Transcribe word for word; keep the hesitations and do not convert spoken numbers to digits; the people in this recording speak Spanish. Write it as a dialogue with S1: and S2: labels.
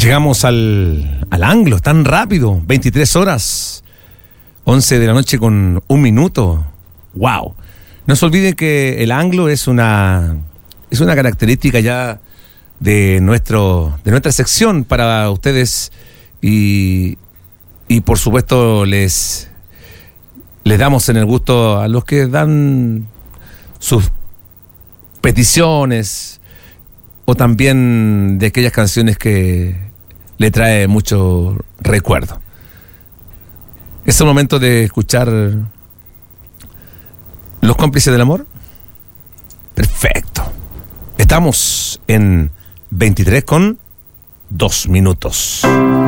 S1: Llegamos al, al Anglo, tan rápido, veintitrés horas, once de la noche con un minuto. ¡Wow! No se olviden que el Anglo es una, es una característica ya de, nuestro, de nuestra sección para ustedes y, y por supuesto les, les damos en el gusto a los que dan sus peticiones o también de aquellas canciones que le trae mucho recuerdo. Es el momento de escuchar Los Cómplices del Amor. Perfecto. Estamos en veintitrés con dos minutos.